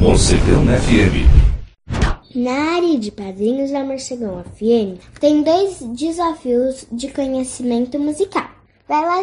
Morcegão FM. Na área de padrinhos da Morcegão FM, tem 2 desafios de conhecimento musical. Vai lá